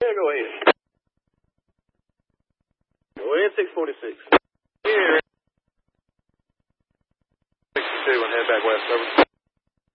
Yeah, go ahead. Go ahead, 646. Here. 62 and head back west, over.